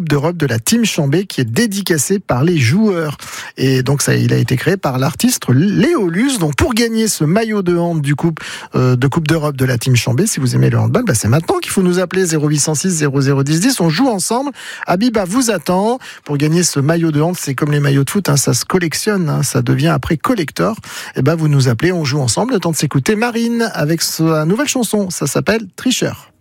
Coupe d'Europe de la Team Chambé qui est dédicacée par les joueurs. Et donc il a été créé par l'artiste Léo Luz. Donc pour gagner ce maillot de hand de Coupe d'Europe de la Team Chambé, si vous aimez le handball, c'est maintenant qu'il faut nous appeler 0806 0010 10. On joue ensemble. Abiba vous attend pour gagner ce maillot de hand. C'est comme les maillots de foot, ça se collectionne, ça devient après collector. Et vous nous appelez, on joue ensemble. Le temps de s'écouter Marine avec sa nouvelle chanson. Ça s'appelle Tricheur.